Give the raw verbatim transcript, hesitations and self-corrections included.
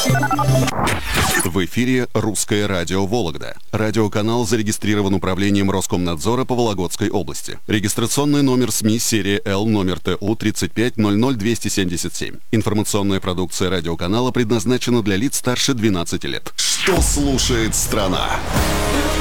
В эфире «Русское радио Вологда». Радиоканал зарегистрирован управлением Роскомнадзора по Вологодской области. Регистрационный номер СМИ серия Л номер Т У тридцать пять ноль ноль двести семьдесят семь. Информационная продукция радиоканала предназначена для лиц старше двенадцати лет. Что слушает страна?